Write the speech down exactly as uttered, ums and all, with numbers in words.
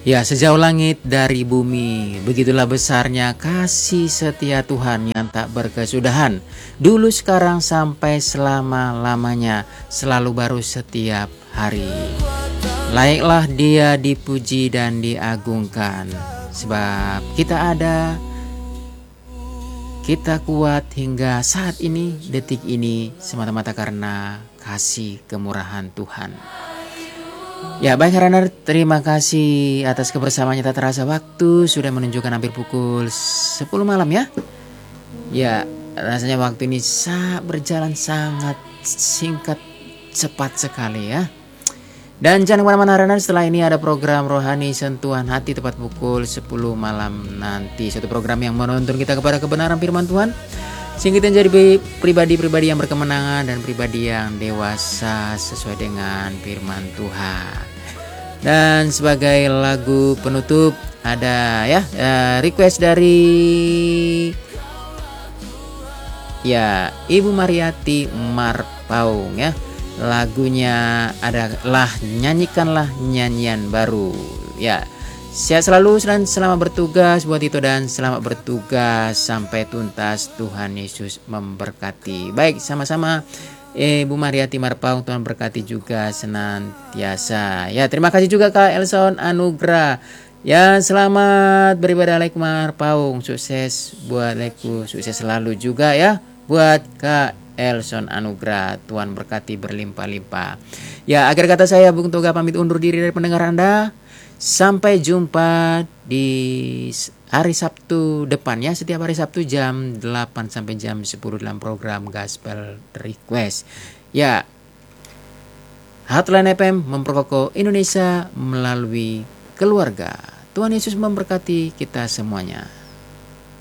Ya, sejauh langit dari bumi, begitulah besarnya kasih setia Tuhan yang tak berkesudahan. Dulu, sekarang, sampai selama-lamanya, selalu baru setiap hari. Layaklah Dia dipuji dan diagungkan, sebab kita ada, kita kuat hingga saat ini, detik ini, semata-mata karena kasih kemurahan Tuhan. Ya, baik runner, terima kasih atas kebersamaannya. Tak terasa waktu sudah menunjukkan hampir pukul sepuluh malam ya. Ya, rasanya waktu ini sangat berjalan sangat singkat, cepat sekali ya. Dan jangan kemana-mana runner, setelah ini ada program Rohani Sentuhan Hati tepat pukul sepuluh malam nanti. Satu program yang menuntun kita kepada kebenaran firman Tuhan, sehingga kita menjadi pribadi-pribadi yang berkemenangan dan pribadi yang dewasa sesuai dengan firman Tuhan. Dan sebagai lagu penutup ada ya request dari ya Ibu Mariati Marpaung ya. Lagunya adalah Nyanyikanlah Nyanyian Baru ya. Sehat selalu dan selamat bertugas buat itu, dan selamat bertugas sampai tuntas. Tuhan Yesus memberkati. Baik, sama-sama Ibu Mariati Marpaung, Tuhan berkati juga senantiasa. Ya, terima kasih juga Kak Elson Anugrah. Ya, selamat beribadah Leku Marpaung. Sukses buat Leku, sukses selalu juga ya buat Kak Elson Anugrah. Tuhan berkati berlimpah-limpah. Ya, akhir kata saya Bung Toga pamit undur diri dari pendengar Anda. Sampai jumpa di hari Sabtu depan ya, setiap hari Sabtu jam delapan sampai jam sepuluh dalam program Gospel Request. Ya, Heartline F M memperkokoh Indonesia melalui keluarga. Tuhan Yesus memberkati kita semuanya.